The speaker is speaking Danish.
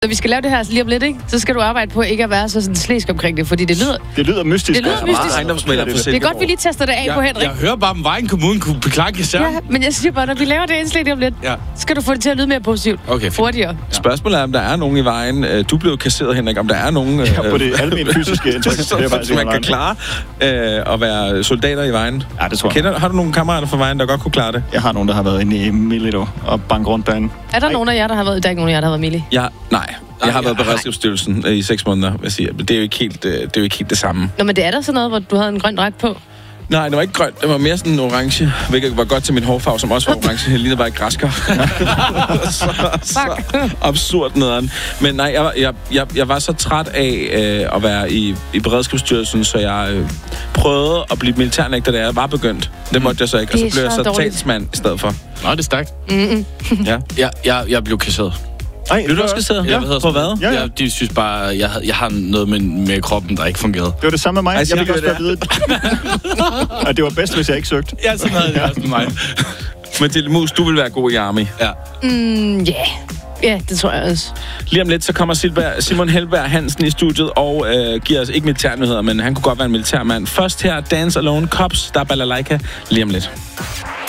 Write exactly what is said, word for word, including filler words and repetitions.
Når vi skal lave det her lige om lidt, ikke? Så skal du arbejde på ikke at være så sådan slæsk omkring det, fordi det lyder... Det lyder mystisk. Det lyder mystisk. Det er godt, vi lige tester det af jeg, på Henrik. Jeg hører bare, om Vejen Kommune kunne beklage især. Ja, men jeg siger bare, når vi laver det indslag lige om lidt, ja. skal du få det til at lyde mere positivt. Okay, fint. Hurtigere. Ja. Spørgsmålet er, om der er nogen i Vejen. Du blev kasseret, Henrik. Om der er nogen... Ja, på det almindelige fysiske indtryk. Så man kan klare øh, at være soldater i Vejen. Ja, det tror jeg. Kender, har du nogle kammerater fra Vejen, der godt kunne klare det? Jeg har nogen, der har været inde i Milito og bank rundt derinde. Er der Ej. nogen af jer, der har været... Der er ikke nogen af jer, der har været Mili? Ja, nej. Jeg har været på Beredskabsstyrelsen i seks måneder, vil jeg sige. Det er jo ikke helt det, er jo ikke helt det samme. Nå, men det er der sådan noget, hvor du havde en grøn dragt på? Nej, det var ikke grønt. Det var mere sådan en orange, hvilket var godt til min hårfarve, som også var orange. Jeg lignede bare et græskar. så, så absurd nederen. Men nej, jeg, jeg, jeg, jeg var så træt af øh, at være i, i Beredskabsstyrelsen, så jeg øh, prøvede at blive militærnægter, da jeg var begyndt. Det måtte jeg så ikke, og så blev jeg så talsmand i stedet for. Nå, det er stærkt. Mm-hmm. ja. Jeg, jeg, jeg blev kasseret. Ej, vil du også kasseret? Ja, ja. På hvad? Ja, ja. Jeg, de synes bare, jeg, jeg har noget med, med kroppen, der ikke fungerede. Det var det samme med mig. Ej, jeg fik også bare vide, at det var bedst, hvis jeg ikke søgte. Ja, sådan havde det også med mig. Mathilde Mus, du vil være god i Army. Ja. Mm, yeah. Ja, det tror jeg også. Lige om lidt, så kommer Silberg, Simon Helberg Hansen i studiet og øh, giver os ikke militærnyheder, men han kunne godt være en militærmand. Først her, Dance Alone, Cops, der er Balalaika, lige om lidt.